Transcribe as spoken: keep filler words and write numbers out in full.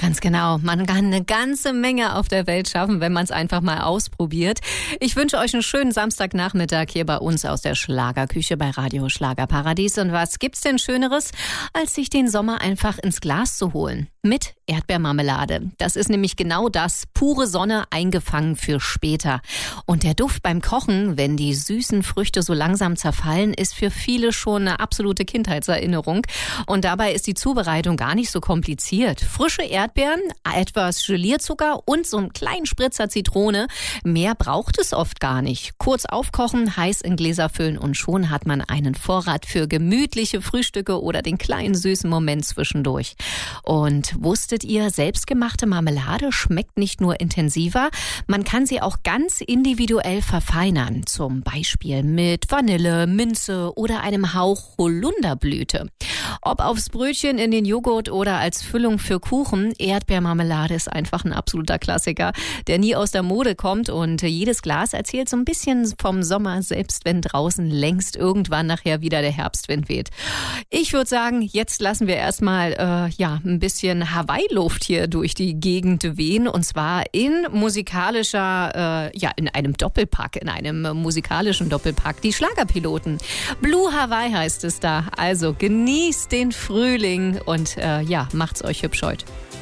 Ganz genau. Man kann eine ganze Menge auf der Welt schaffen, wenn man es einfach mal ausprobiert. Ich wünsche euch einen schönen Samstagnachmittag hier bei uns aus der Schlagerküche bei Radio Schlagerparadies. Und was gibt's denn Schöneres, als sich den Sommer einfach ins Glas zu holen? Mit Erdbeermarmelade. Das ist nämlich genau das, pure Sonne eingefangen für später. Und der Duft beim Kochen, wenn die süßen Früchte so langsam zerfallen, ist für viele schon eine absolute Kindheitserinnerung. Und dabei ist die Zubereitung gar nicht so kompliziert. Frische Erdbeeren, etwas Gelierzucker und so einen kleinen Spritzer Zitrone. Mehr braucht es oft gar nicht. Kurz aufkochen, heiß in Gläser füllen und schon hat man einen Vorrat für gemütliche Frühstücke oder den kleinen süßen Moment zwischendurch. Und wusstet ihr, selbstgemachte Marmelade schmeckt nicht nur intensiver, man kann sie auch ganz individuell verfeinern. Zum Beispiel mit Vanille, Minze oder einem Hauch Holunderblüte. Ob aufs Brötchen, in den Joghurt oder als Füllung für Kuchen, Erdbeermarmelade ist einfach ein absoluter Klassiker, der nie aus der Mode kommt und jedes Glas erzählt so ein bisschen vom Sommer, selbst wenn draußen längst irgendwann nachher wieder der Herbstwind weht. Ich würde sagen, jetzt lassen wir erstmal äh, ja, ein bisschen Hawaii-Luft hier durch die Gegend wehen und zwar in musikalischer, äh, ja, in einem Doppelpack, in einem musikalischen Doppelpack, die Schlagerpiloten. Blue Hawaii heißt es da, also genießt den Frühling und äh, ja, macht's euch hübsch heute.